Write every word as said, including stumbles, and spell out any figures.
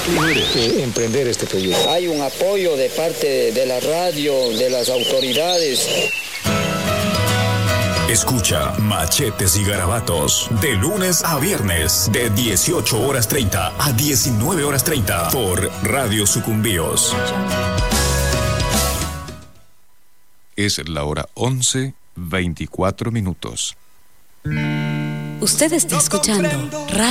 eh, emprender este proyecto. Hay un apoyo de parte de la radio, de las autoridades. Escucha Machetes y Garabatos de lunes a viernes de dieciocho horas treinta a diecinueve horas treinta por Radio Sucumbíos. Es la hora once, veinticuatro minutos. Usted está escuchando